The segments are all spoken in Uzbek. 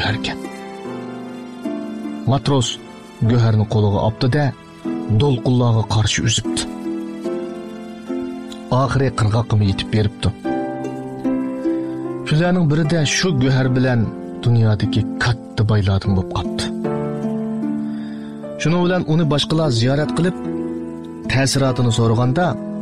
göharkan. Matros göharni qo'liga oldi-da, do'lqinlarga qarshi uzibdi. Oxiri qirg'oqqa yetib beribdi. Shularning birida shu göhar bilan dunyodagi katta boylardan bo'lib qoldi. Shuning bilan uni boshqalar ziyorat qilib, ta'sirotini so'raganda,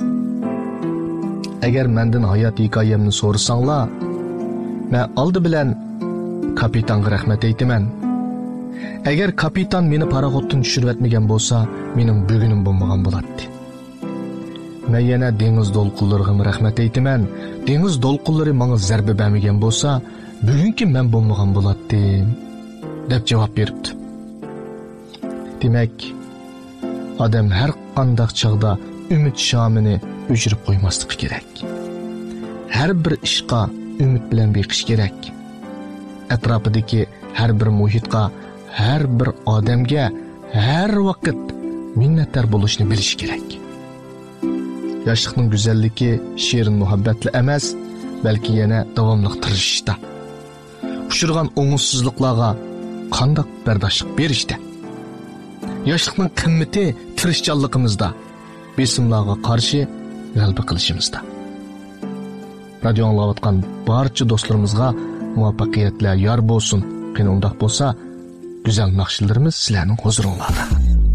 agar mendan hayot hikoyamni so'rasanglar, men oldi bilan kapitonga rahmat aytaman. Agar kapiton meni paraxotdan tushirib etmagan bo'lsa, mening bugunim bo'lmagan bo'lardi. Men yana dengiz do'lqinlariga rahmat aytaman. Dengiz do'lqinlari menga zarba bermagan bo'lsa, bugungi men bo'lmagan bo'lardim, deb javob beribdi. Demak, odam har qanday chog'da umid shamini o'chirib qo'ymasligi kerak. Har bir ishqa umid bilan beqish kerak. Atrofidagi har bir muhitga, har bir odamga har vaqt minnatdor bo'lishni bilish kerak. Yoshlikning go'zalligi shirin muhabbatli emas, balki yana davomli tirishishda. Uchirgan o'ngsizliklarga qanday bardoshlik berishda. Yoshlikning qimmati tirishchanligimizda, besimlarga qarshi g'alaba qilishimizda. Radio anglayotgan barcha do'stlarimizga muvaffaqiyatlar yor bo'lsin. Qani undaq bo'lsa, go'zal naqshlarimiz sizlarning huzuringizda.